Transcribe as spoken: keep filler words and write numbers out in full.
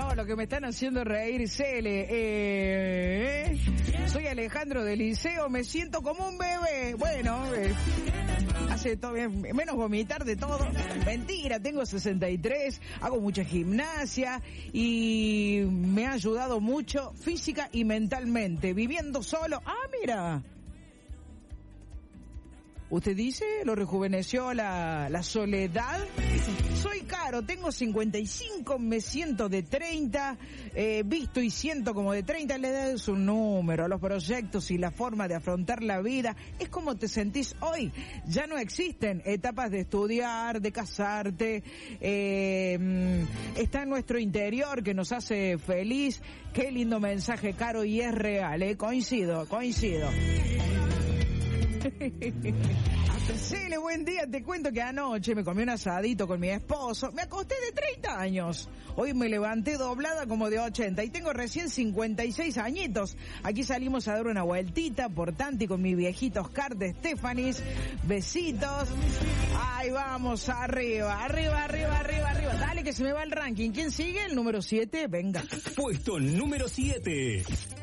No, lo que me están haciendo reír, Cele. Eh, soy Alejandro del Liceo, me siento como un bebé. Bueno, eh, hace todo bien, menos vomitar de todo. Mentira, tengo sesenta y tres, hago mucha gimnasia y me ha ayudado mucho física y mentalmente. Viviendo solo. Ah, mira. ¿Usted dice? ¿Lo rejuveneció la, la soledad? Soy Caro, tengo cincuenta y cinco, me siento de treinta, eh, visto y siento como de treinta. La edad es un número, los proyectos y la forma de afrontar la vida es como te sentís hoy. Ya no existen etapas de estudiar, de casarte, eh, está en nuestro interior que nos hace feliz. Qué lindo mensaje, Caro, y es real, eh, coincido, coincido. Cele, buen día, te cuento que anoche me comí un asadito con mi esposo, me acosté de treinta años, hoy me levanté doblada como de ochenta y tengo recién cincuenta y seis añitos. Aquí salimos a dar una vueltita por Tanti con mi viejito Oscar de Estefanis, besitos. Ahí vamos, arriba, arriba, arriba, arriba, arriba, dale que se me va el ranking. ¿Quién sigue? El número siete, venga. Puesto número siete.